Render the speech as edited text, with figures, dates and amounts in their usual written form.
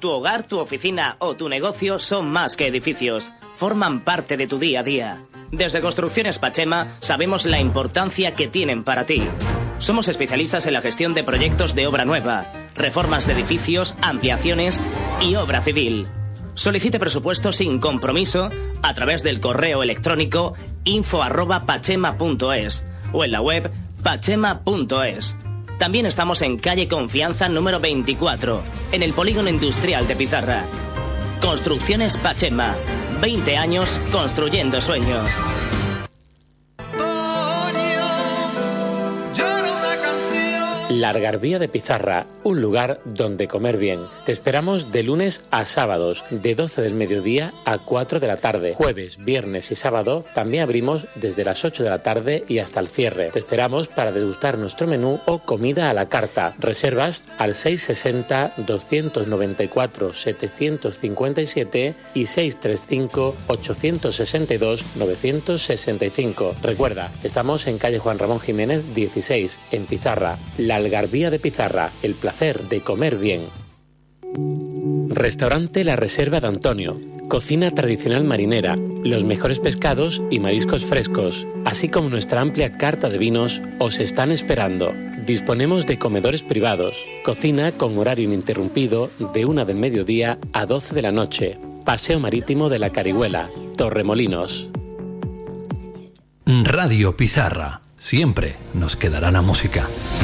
Tu hogar, tu oficina o tu negocio son más que edificios. Forman parte de tu día a día. Desde Construcciones Pachema sabemos la importancia que tienen para ti. Somos especialistas en la gestión de proyectos de obra nueva, reformas de edificios, ampliaciones y obra civil. Solicite presupuesto sin compromiso a través del correo electrónico info@pachema.es o en la web pachema.es. También estamos en calle Confianza número 24, en el Polígono Industrial de Pizarra. Construcciones Pachema, 20 años construyendo sueños. La Algarvía de Pizarra, un lugar donde comer bien. Te esperamos de lunes a sábados, de 12 del mediodía a 4 de la tarde. Jueves, viernes y sábado también abrimos desde las 8 de la tarde y hasta el cierre. Te esperamos para degustar nuestro menú o comida a la carta. Reservas al 660-294-757 y 635-862-965. Recuerda, estamos en calle Juan Ramón Jiménez 16, en Pizarra. La Algarvía de Pizarra, el placer de comer bien. Restaurante La Reserva de Antonio. Cocina tradicional marinera, los mejores pescados y mariscos frescos, así como nuestra amplia carta de vinos, os están esperando. Disponemos de comedores privados, cocina con horario ininterrumpido de 1 del mediodía a 12 de la noche. Paseo Marítimo de la Carihuela, Torremolinos. Radio Pizarra. Siempre nos quedará la música.